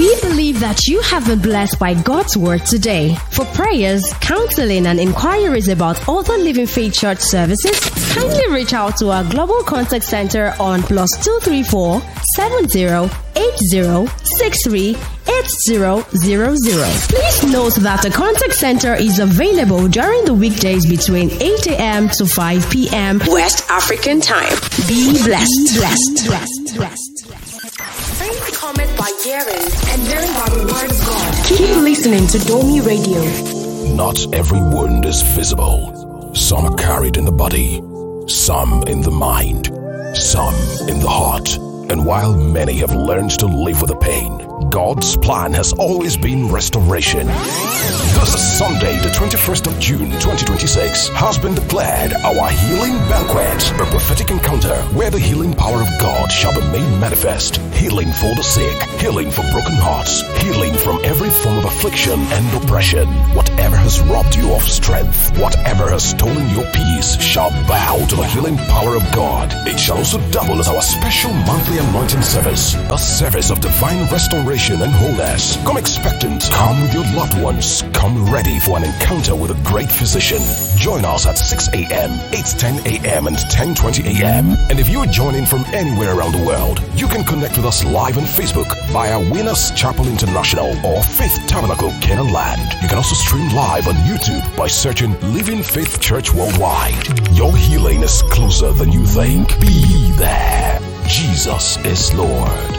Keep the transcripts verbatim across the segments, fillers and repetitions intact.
We believe that you have been blessed by God's word today. For prayers, counseling, and inquiries about other Living Faith Church services, kindly reach out to our Global Contact Center on plus two three four seven zero eight zero six three eight zero zero zero. Please note that the contact center is available during the weekdays between eight a.m. to five p.m. West African time. Be blessed. Be blessed. blessed. blessed. Friends, comment by hearing and hearing by the word of God. Keep listening to Domi Radio. Not every wound is visible. Some are carried in the body, some in the mind, some in the heart. And while many have learned to live with the pain, God's plan has always been restoration. This Sunday, the twenty-first of June, twenty twenty-six, has been declared our healing banquet, a prophetic encounter where the healing power of God shall be made manifest. Healing for the sick, healing for broken hearts, healing from every form of affliction and oppression. Whatever has robbed you of strength, whatever has stolen your peace, shall bow to the healing power of God. It shall also double as our special monthly anointing service, a service of divine restoration and wholeness. Come expectant, come with your loved ones, come ready for an encounter with a great physician. Join us at six a.m., eight ten a.m. and ten twenty a.m. And if you are joining from anywhere around the world, you can connect with us live on Facebook via Winners Chapel International or Faith Tabernacle Canaan Land. You can also stream live on YouTube by searching Living Faith Church Worldwide. Your healing is closer than you think. Be there. Jesus is Lord.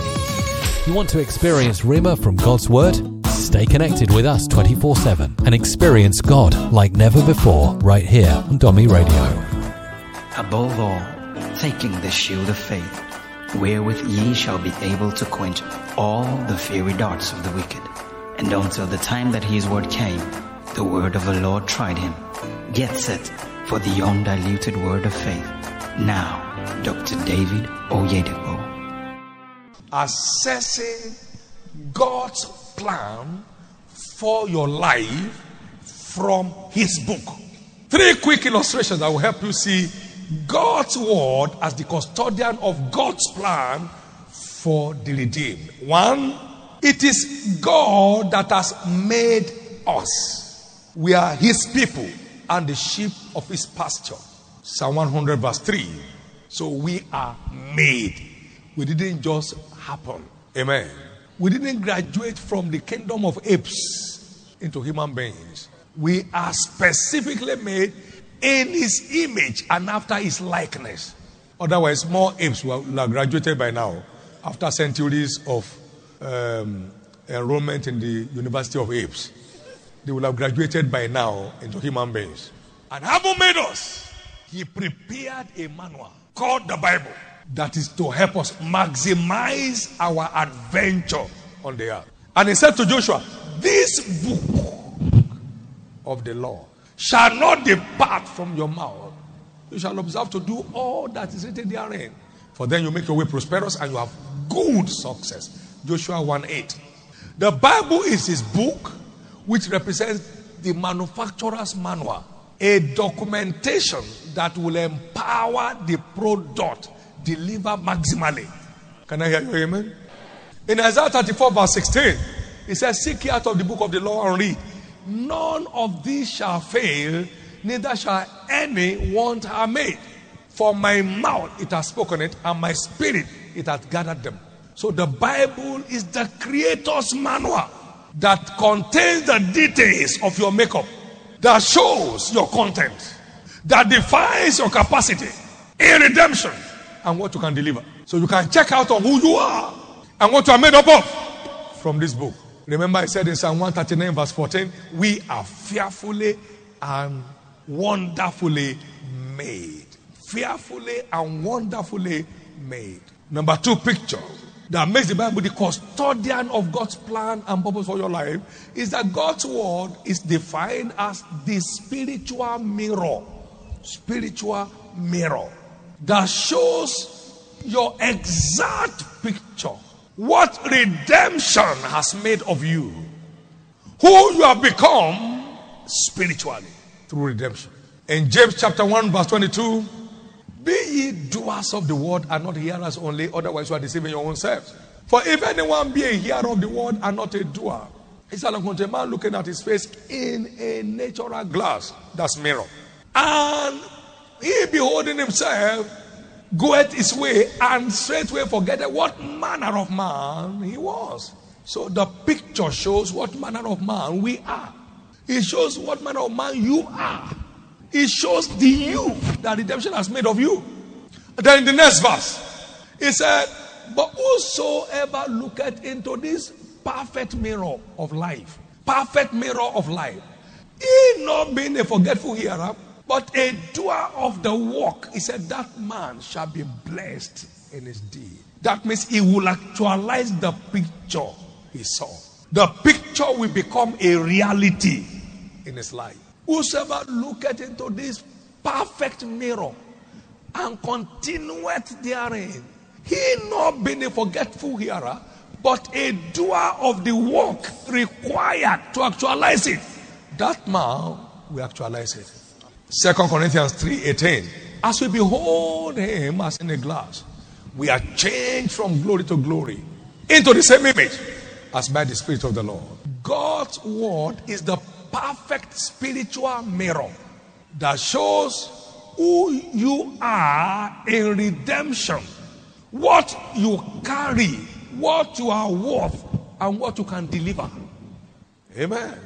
You want to experience Rhema from God's Word? Stay connected with us twenty-four seven and experience God like never before right here on Domi Radio. Above all, taking the shield of faith, wherewith ye shall be able to quench all the fiery darts of the wicked. And until the time that his word came, the word of the Lord tried him. Get set for the undiluted word of faith. Now, Doctor David Oyedepo. Assessing God's plan for your life from his book. Three quick illustrations that will help you see God's word as the custodian of God's plan for the redeemed. One, it is God that has made us. We are his people and the sheep of his pasture. Psalm one hundred verse three. So we are made. We didn't just happen. Amen. We didn't graduate from the kingdom of apes into human beings. We are specifically made in his image and after his likeness. Otherwise, more apes will have graduated by now after centuries of um, enrollment in the University of Apes. They will have graduated by now into human beings. And having made us, he prepared a manual called the Bible that is to help us maximize our adventure on the earth. And he said to Joshua, this book of the law shall not depart from your mouth. You shall observe to do all that is written therein. For then you make your way prosperous and you have good success. Joshua one eight. The Bible is his book, which represents the manufacturer's manual. A documentation that will empower the product deliver maximally. Can I hear you? Amen. In Isaiah thirty-four verse sixteen, it says, seek ye out of the book of the law and read. None of these shall fail, neither shall any want her made. For my mouth it has spoken it, and my spirit it hath gathered them. So the Bible is the creator's manual that contains the details of your makeup, that shows your content, that defines your capacity in redemption and what you can deliver. So you can check out on who you are and what you are made up of from this book. Remember I said in Psalm one thirty-nine verse fourteen, we are fearfully and wonderfully made. Fearfully and wonderfully made. Number two picture that makes the Bible the custodian of God's plan and purpose for your life is that God's word is defined as the spiritual mirror. Spiritual mirror that shows your exact picture. What redemption has made of you. Who you have become spiritually through redemption. In James chapter one verse twenty-two, be ye doers of the word and not hearers only, otherwise you are deceiving your own selves. For if anyone be a hearer of the word and not a doer, it's like unto a man looking at his face in a natural glass. That's mirror. And he beholding himself goeth his way and straightway forgetteth what manner of man he was. So the picture shows what manner of man we are. It shows what manner of man you are. It shows the you that redemption has made of you. Then in the next verse, it said, but whosoever looketh into this perfect mirror of life, perfect mirror of life, he not being a forgetful hearer, but a doer of the work, he said, that man shall be blessed in his deed. That means he will actualize the picture he saw. The picture will become a reality in his life. Whosoever looketh into this perfect mirror and continueth therein, he not being a forgetful hearer, but a doer of the work required to actualize it. That man will actualize it. Second Corinthians three eighteen. As we behold him as in a glass, we are changed from glory to glory into the same image as by the Spirit of the Lord. God's word is the perfect spiritual mirror that shows who you are in redemption, what you carry, what you are worth, and what you can deliver. Amen.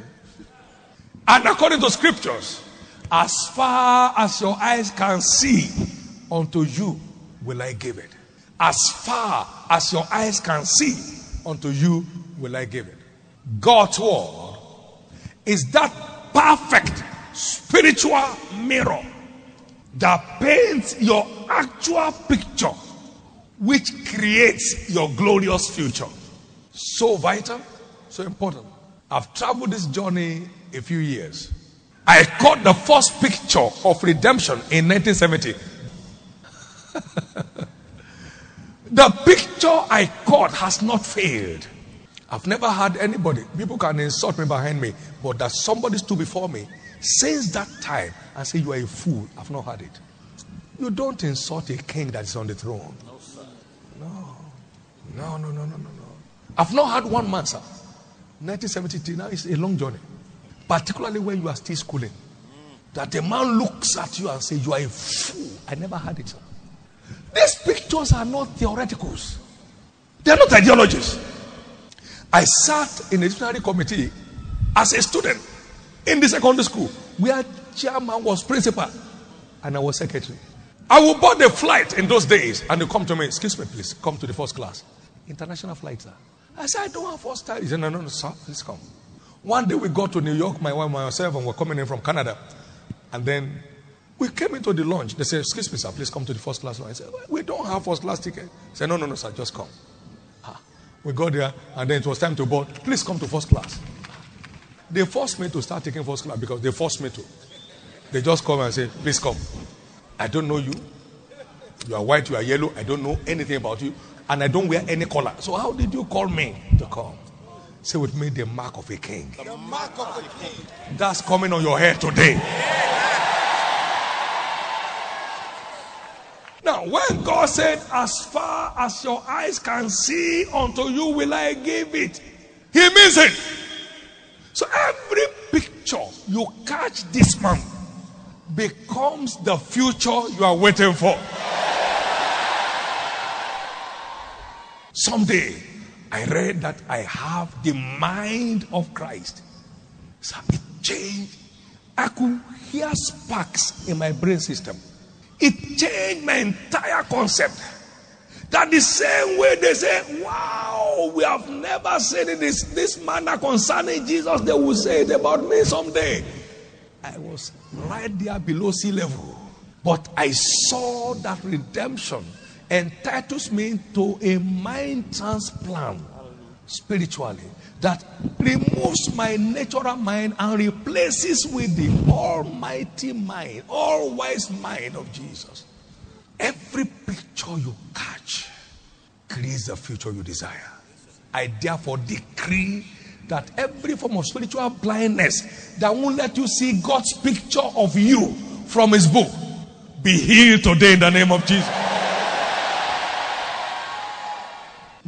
And according to scriptures, as far as your eyes can see, unto you will I give it. As far as your eyes can see, unto you will I give it. God's word is that perfect spiritual mirror that paints your actual picture, which creates your glorious future. So vital, so important. I've traveled this journey a few years. I caught the first picture of redemption in nineteen seventy. The picture I caught has not failed. I've never had anybody, people can insult me behind me, but that somebody stood before me since that time and say, you are a fool. I've not had it. You don't insult a king that is on the throne. No, sir. No. No, no, no, no, no, no. I've not had one man, sir. nineteen seventy-three, now it's a long journey. Particularly when you are still schooling. That a man looks at you and says, you are a fool. I never had it, sir. These pictures are not theoreticals. They are not ideologies. I sat in a disciplinary committee as a student in the secondary school where chairman was principal and I was secretary. I would board the flight in those days and they come to me, excuse me please, come to the first class. International flight, sir. I said, I don't have first class. He said, no, no, no, sir, please come. One day we got to New York, my wife and myself, and we're coming in from Canada. And then we came into the lounge. They said, excuse me, sir, please come to the first class. I said, we don't have first class ticket. He said, no, no, no, sir, just come. We got there, and then it was time to board. Please come to first class. They forced me to start taking first class because they forced me to. They just come and say, please come. I don't know you. You are white, you are yellow. I don't know anything about you. And I don't wear any color. So how did you call me to come? Say with me, the mark of a king. The mark of a king. That's coming on your head today. Now, when God said, as far as your eyes can see, unto you will I give it, he means it. So every picture you catch this month becomes the future you are waiting for. Someday, I read that I have the mind of Christ. So it changed. I could hear sparks in my brain system. It changed my entire concept. That the same way they say, wow, we have never said it this, this manner concerning Jesus, they will say it about me someday. I was right there below sea level. But I saw that redemption entitles me to a mind transplant spiritually that removes my natural mind and replaces with the almighty mind, all-wise mind of Jesus. Every picture you catch creates the future you desire. I therefore decree that every form of spiritual blindness that won't let you see God's picture of you from his book be healed today in the name of Jesus.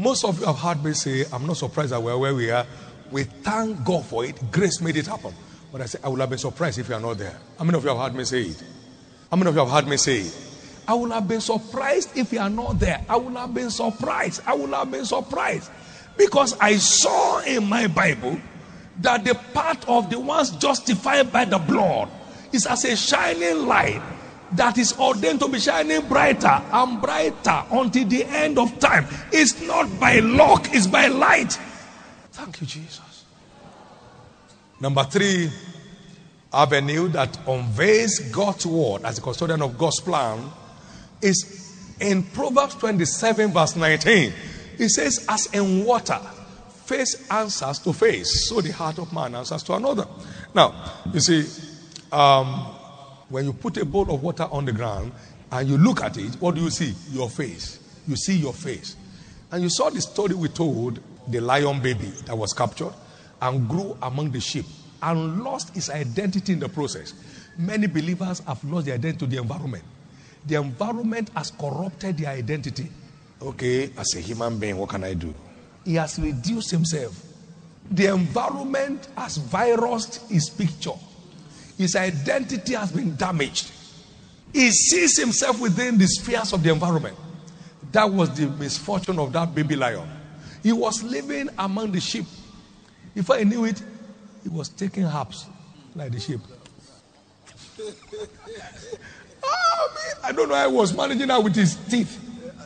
Most of you have heard me say, I'm not surprised that we're where we are. We thank God for it. Grace made it happen. But I say, I would have been surprised if you are not there. How many of you have heard me say it? How many of you have heard me say it? I would have been surprised if you are not there. I would have been surprised. I would have been surprised. Because I saw in my Bible that the part of the ones justified by the blood is as a shining light that is ordained to be shining brighter and brighter until the end of time. It's not by luck, it's by light. Thank you, Jesus. Number three avenue that unveils God's word as the custodian of God's plan is in Proverbs twenty-seven verse nineteen. It says, as in water, face answers to face, so the heart of man answers to another. Now, you see, um, when you put a bowl of water on the ground and you look at it, what do you see? Your face. You see your face. And you saw the story we told, the lion baby that was captured and grew among the sheep and lost his identity in the process. Many believers have lost their identity to the environment. The environment has corrupted their identity. Okay, as a human being, what can I do? He has reduced himself. The environment has virused his picture. His identity has been damaged. He sees himself within the spheres of the environment. That was the misfortune of that baby lion. He was living among the sheep. Before he knew it, he was taking herbs like the sheep. Oh, man, I don't know how he was managing that with his teeth.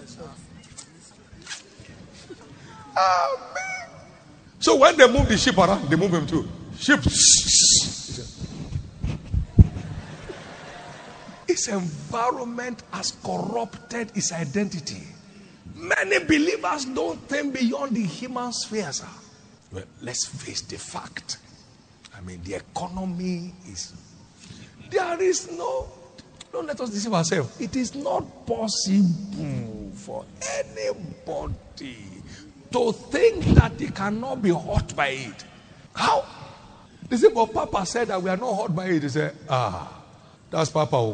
Oh, man. So when they move the sheep around, they move him too. Sheep. His environment has corrupted his identity. Many believers don't think beyond the human spheres. Well, let's face the fact. I mean, the economy is... There is no... Don't let us deceive ourselves. It is not possible for anybody to think that they cannot be hurt by it. How? They say, but Papa said that we are not hurt by it. They say, ah, that's Papa.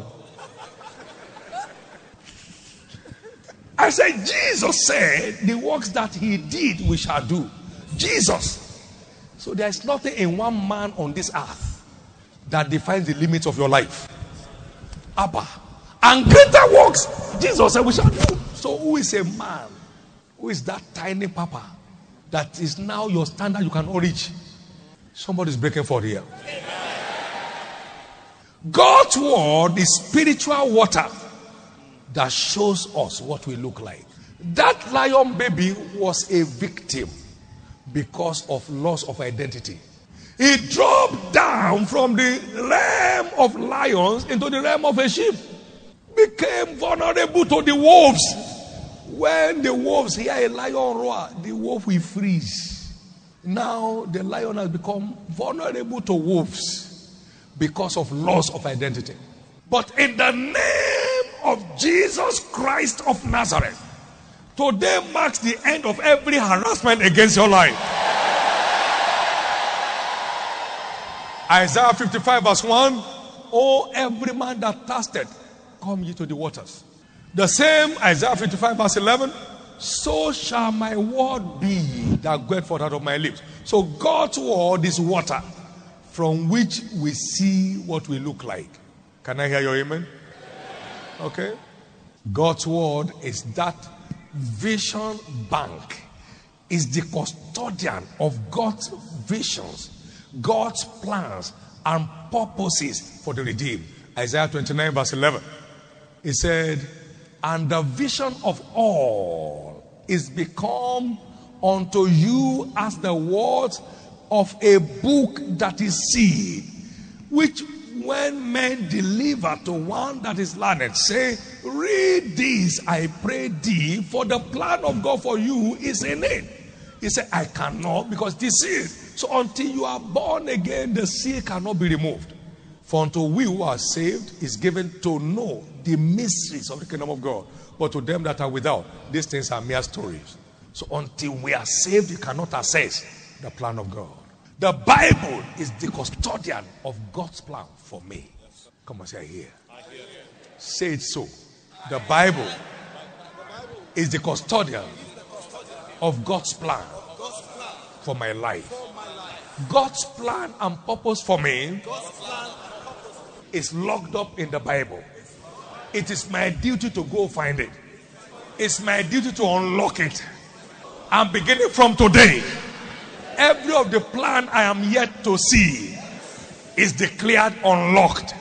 I said, Jesus said, the works that he did, we shall do. Jesus. So there is nothing in one man on this earth that defines the limits of your life. Abba. And greater works, Jesus said, we shall do. So who is a man? Who is that tiny Papa that is now your standard you cannot reach? Somebody's breaking forth here. God's word is spiritual water that shows us what we look like. That lion baby was a victim because of loss of identity. He dropped down from the realm of lions into the realm of a sheep. Became vulnerable to the wolves. When the wolves hear a lion roar, the wolf will freeze. Now the lion has become vulnerable to wolves because of loss of identity. But in the name of Jesus Christ of Nazareth, today marks the end of every harassment against your life. Isaiah fifty-five verse one, oh, every man that thirsted, come ye to the waters. The same Isaiah fifty-five verse eleven, so shall my word be that goeth forth out of my lips. So God's word is water from which we see what we look like. Can I hear your amen? Okay. God's word is that vision bank, is the custodian of God's visions, God's plans and purposes for the redeemed. Isaiah twenty-nine verse eleven. He said, and the vision of all is become unto you as the words of a book that is sealed, which when men deliver to one that is learned, say, read this, I pray thee, for the plan of God for you is in it. He said, I cannot, because this is. So until you are born again, the seal cannot be removed. For unto we who are saved is given to know the mysteries of the kingdom of God. But to them that are without, these things are mere stories. So until we are saved, you cannot access the plan of God. The Bible is the custodian of God's plan for me. Come on, say I hear. Say it so. The Bible is the custodian of God's plan for my life. God's plan and purpose for me is locked up in the Bible. It is my duty to go find it. It's my duty to unlock it. And beginning from today, every of the plan I am yet to see is declared unlocked.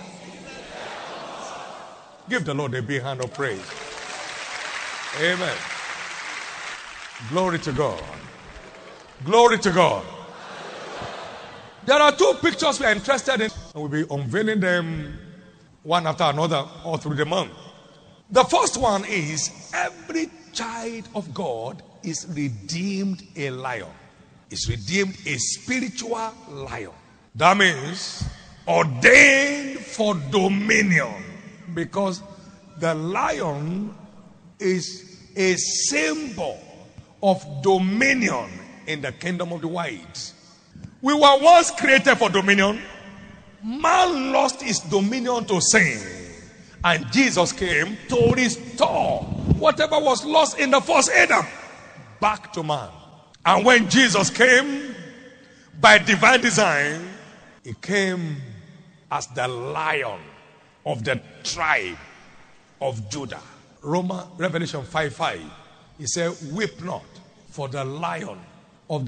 Give the Lord a big hand of praise. Amen. Glory to God. Glory to God. There are two pictures we are interested in, and we'll be unveiling them one after another all through the month. The first one is every child of God is redeemed a lion. Is redeemed a spiritual lion. That means ordained for dominion, because the lion is a symbol of dominion in the kingdom of the whites. We were once created for dominion. Man lost his dominion to sin, and Jesus came to restore whatever was lost in the first Adam back to man. And when Jesus came by divine design, he came as the lion of the tribe of Judah. Roman Revelation five five, he said, weep not, for the lion